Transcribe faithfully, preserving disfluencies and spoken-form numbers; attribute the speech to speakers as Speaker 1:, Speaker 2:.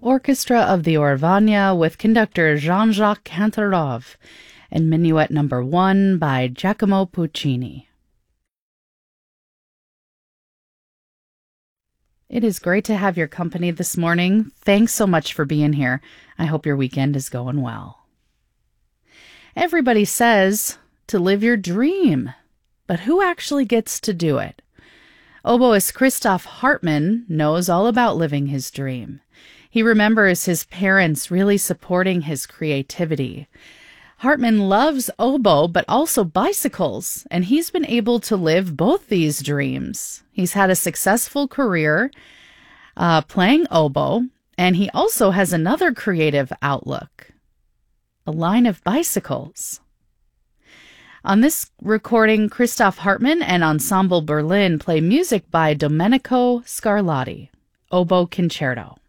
Speaker 1: Orchestra of the Orvania with conductor Jean-Jacques Cantarov, and Minuet Number One by Giacomo Puccini. It is great to have your company this morning. Thanks so much for being here. I hope your weekend is going well. Everybody says to live your dream, but who actually gets to do it? Oboist Christoph Hartmann knows all about living his dream. He remembers his parents really supporting his creativity. Hartmann loves oboe, but also bicycles, and he's been able to live both these dreams. He's had a successful career uh, playing oboe, and he also has another creative outlook, a line of bicycles. On this recording, Christoph Hartmann and Ensemble Berlin play music by Domenico Scarlatti, Oboe Concerto.